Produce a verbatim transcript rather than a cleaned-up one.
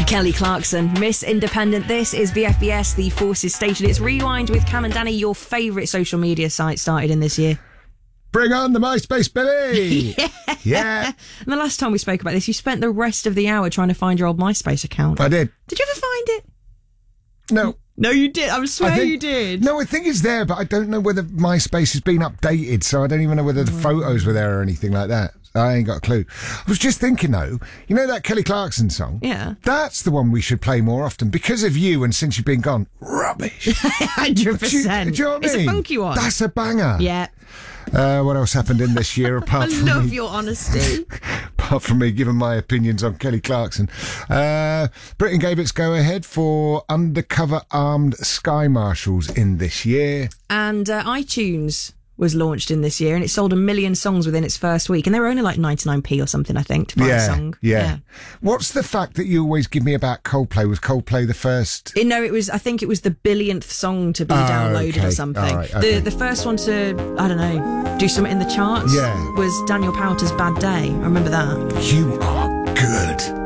Kelly Clarkson, Miss Independent. This is V F B S, the Forces Station. It's Rewind with Cam and Danny. Your favourite social media site started in this year. Bring on the MySpace, Billy! yeah. yeah. And the last time we spoke about this, you spent the rest of the hour trying to find your old MySpace account. I did. Did you ever find it? No. No, you did. I swear I think, you did. No, I think it's there, but I don't know whether MySpace has been updated, so I don't even know whether the mm. photos were there or anything like that. I ain't got a clue. I was just thinking, though, you know that Kelly Clarkson song? Yeah. That's the one we should play more often. Because of you and since you've been gone, rubbish. one hundred percent. Do you, do you know what it's I mean? a funky one. That's a banger. Yeah. Uh, what else happened in this year apart I from love me, your honesty. apart from me giving my opinions on Kelly Clarkson? Uh, Britain gave its go-ahead for undercover armed Sky Marshals in this year. And uh, iTunes was launched in this year, and it sold a million songs within its first week, and they were only like ninety-nine p or something, I think, to buy yeah, a song. Yeah. yeah. What's the fact that you always give me about Coldplay? Was Coldplay the first? It, no, it was. I think it was the billionth song to be oh, downloaded okay. or something. Right, okay. The the first one to, I don't know, do something in the charts yeah. was Daniel Powter's Bad Day. I remember that. You are good.